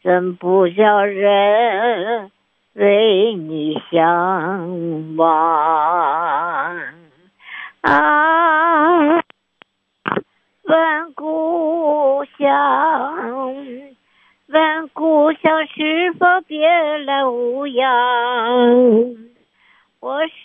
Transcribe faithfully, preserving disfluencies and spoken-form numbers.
怎不叫人为你相忘啊？问故乡，问故乡是否别来无恙？我